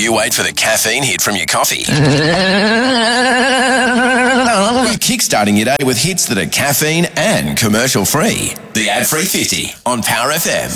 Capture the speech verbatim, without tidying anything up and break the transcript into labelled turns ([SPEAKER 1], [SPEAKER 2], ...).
[SPEAKER 1] you wait for the caffeine hit from your coffee. We're kickstarting your day with hits that are caffeine and commercial free. The Ad Free fifty on Power F M.